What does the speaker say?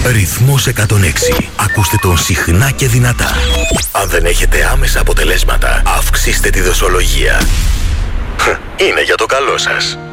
Ρυθμός 106. Ακούστε τον συχνά και δυνατά. Αν δεν έχετε άμεσα αποτελέσματα, αυξήστε τη δοσολογία. Είναι για το καλό σας.